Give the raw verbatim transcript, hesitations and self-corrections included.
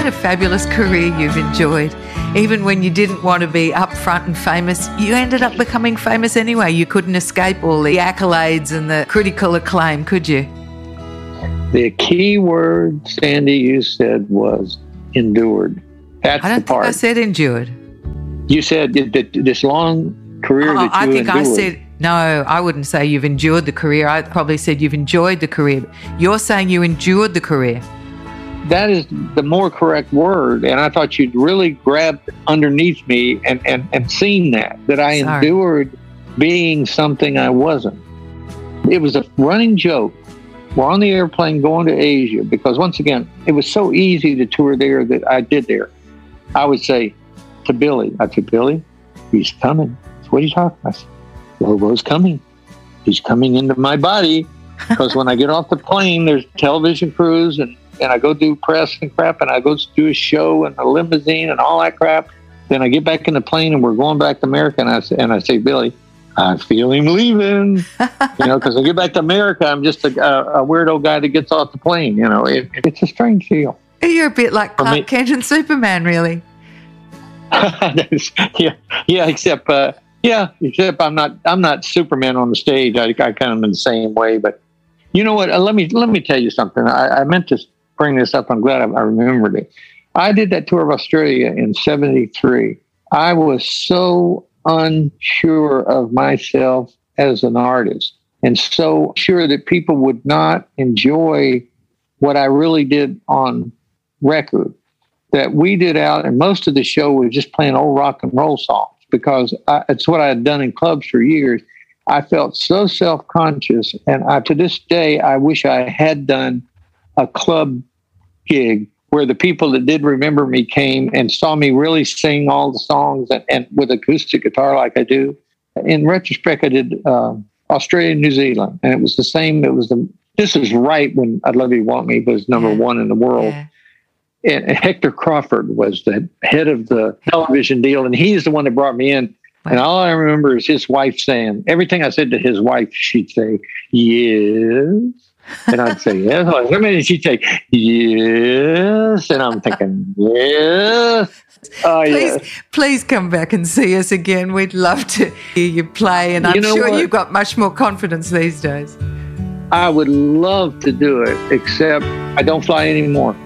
What a fabulous career you've enjoyed. Even when you didn't want to be up front and famous, you ended up becoming famous anyway. You couldn't escape all the accolades and the critical acclaim, could you? The key word, Sandy, you said was endured. That's I don't the part. think I said endured. You said that this long career Oh, that you I think endured. I said, no, I wouldn't say you've endured the career. I probably said you've enjoyed the career. You're saying you endured the career. That is the more correct word, and I thought you'd really grabbed underneath me and, and, and seen that, that I Sorry. endured being something I wasn't. It was a running joke. We're on the airplane going to Asia because, once again, it was so easy to tour there that I did there. I would say to Billy, I'd say, Billy, he's coming. So what are you talking about? I said, Lobo's coming. He's coming into my body because when I get off the plane, there's television crews and and I go do press and crap, and I go do a show and a limousine and all that crap. Then I get back in the plane, and we're going back to America, and I say, and I say Billy, I feel him leaving, you know, because I get back to America, I'm just a, a, a weirdo guy that gets off the plane, you know. It, it's a strange feel. You're a bit like Clark me- Kent and Superman, really. yeah, yeah, except, uh, yeah, except I'm not, I'm not Superman on the stage. I, I kind of am in the same way, but you know what? Uh, let me, let me tell you something. I, I meant to bring this up. I'm glad I, I remembered it. I did that tour of Australia in seventy-three. I was so unsure of myself as an artist and so sure that people would not enjoy what I really did on record that we did out, and most of the show was just playing old rock and roll songs because I, it's what I had done in clubs for years. I felt so self-conscious, and I, to this day, I wish I had done a club gig where the people that did remember me came and saw me really sing all the songs and, and with acoustic guitar like I do. In retrospect, I did uh, Australia and New Zealand, and it was the same. It was the this was right when "I'd Love You to Want Me" was number Yeah. one in the world. Yeah. And Hector Crawford was the head of the television deal, and he's the one that brought me in. Wow. And all I remember is his wife saying, everything I said to his wife, she'd say, yes. And I'd say, yes. I mean, she'd say, yes. And I'm thinking, yes. Oh, Please, yeah. please come back and see us again. We'd love to hear you play, and I'm You know sure what? you've got much more confidence these days. I would love to do it, except I don't fly anymore.